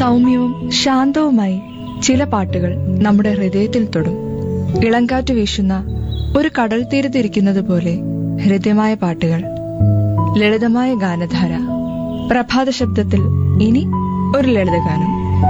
സൗമ്യവും ശാന്തവുമായി ചില പാട്ടുകൾ നമ്മുടെ ഹൃദയത്തിൽ തൊടും. ഇളങ്കാറ്റ് വീശുന്ന ഒരു കടൽ തീരത്തിരിക്കുന്നത് പോലെ ഹൃദ്യമായ പാട്ടുകൾ, ലളിതമായ ഗാനധാര. പ്രഭാത ശബ്ദത്തിൽ ഇനി ഒരു ലളിതഗാനം.